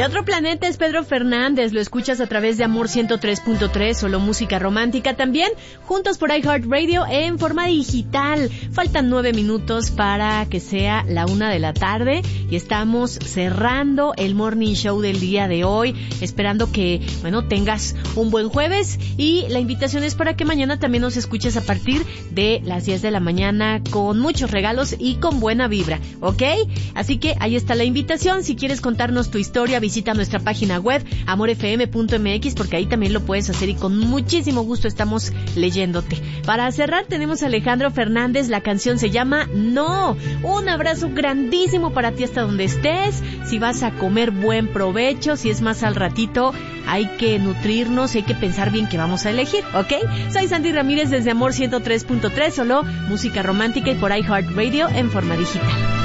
De otro planeta es Pedro Fernández, lo escuchas a través de Amor 103.3, solo música romántica también, juntos por iHeartRadio en forma digital. Faltan 9 minutos para que sea la 1 de la tarde y estamos cerrando el Morning Show del día de hoy, esperando que, tengas un buen jueves, y la invitación es para que mañana también nos escuches a partir de las 10 de la mañana con muchos regalos y con buena vibra, ¿ok? Así que ahí está la invitación. Si quieres contarnos tu historia, visita nuestra página web amorfm.mx, porque ahí también lo puedes hacer y con muchísimo gusto estamos leyéndote. Para cerrar tenemos a Alejandro Fernández, la canción se llama No. Un abrazo grandísimo para ti hasta donde estés. Si vas a comer, buen provecho. Si es más al ratito, hay que nutrirnos, hay que pensar bien qué vamos a elegir, ¿ok? Soy Sandy Ramírez desde Amor 103.3, solo música romántica y por iHeartRadio en forma digital.